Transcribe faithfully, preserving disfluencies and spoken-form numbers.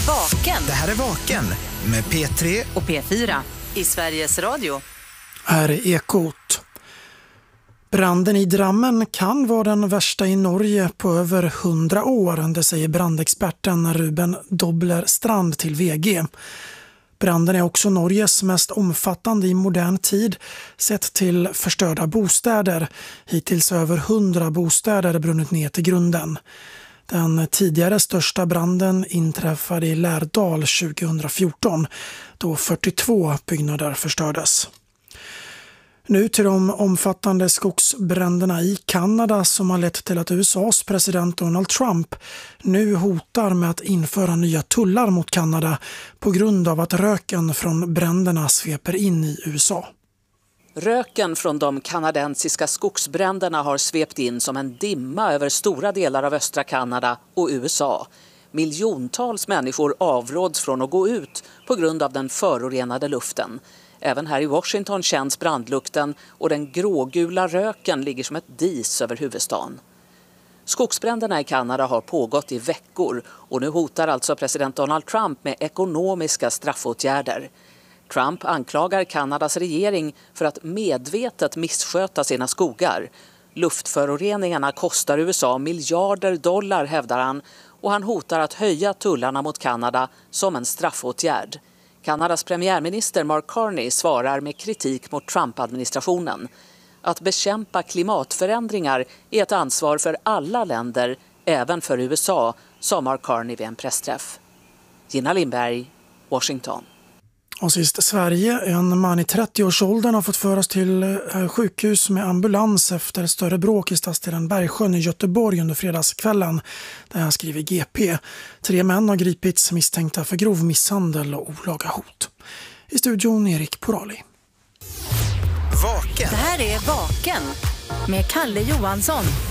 Vaken. Det här är Vaken med P tre och P fyra i Sveriges Radio. Här är Ekot. Branden i Drammen kan vara den värsta i Norge på över hundra år, det säger brandexperten Ruben Dobler Strand till V G. Branden är också Norges mest omfattande i modern tid sett till förstörda bostäder. Hittills över hundra bostäder brunnit ner till grunden. Den tidigare största branden inträffade i Lärdal tjugohundrafjorton då fyrtiotvå byggnader förstördes. Nu till de omfattande skogsbränderna i Kanada som har lett till att U S A:s president Donald Trump nu hotar med att införa nya tullar mot Kanada på grund av att röken från bränderna sveper in i U S A. Röken från de kanadensiska skogsbränderna har svept in som en dimma över stora delar av östra Kanada och U S A. Miljontals människor avråds från att gå ut på grund av den förorenade luften. Även här i Washington känns brandlukten och den grågula röken ligger som ett dis över huvudstaden. Skogsbränderna i Kanada har pågått i veckor och nu hotar alltså president Donald Trump med ekonomiska straffåtgärder. Trump anklagar Kanadas regering för att medvetet missköta sina skogar. Luftföroreningarna kostar U S A miljarder dollar, hävdar han, och han hotar att höja tullarna mot Kanada som en straffåtgärd. Kanadas premiärminister Mark Carney svarar med kritik mot Trump-administrationen. Att bekämpa klimatförändringar är ett ansvar för alla länder, även för U S A, sa Mark Carney vid en pressträff. Gina Lindberg, Washington. Och sist Sverige, en man i trettioårsåldern har fått föras till sjukhus med ambulans efter ett större bråk i stadsdelen Bergsjön i Göteborg under fredagskvällen. Det här skriver G P. Tre män har gripits misstänkta för grov misshandel och olaga hot. I studion Erik Porali. Vaken. Det här är Vaken med Kalle Johansson.